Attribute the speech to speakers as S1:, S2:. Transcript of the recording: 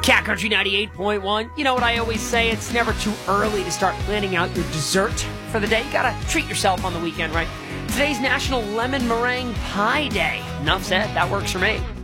S1: Cat Country 98.1. You know what I always say? It's never too early to start planning out your dessert for the day. You gotta treat yourself on the weekend, right? Today's National Lemon Meringue Pie Day. Enough said. That works for me.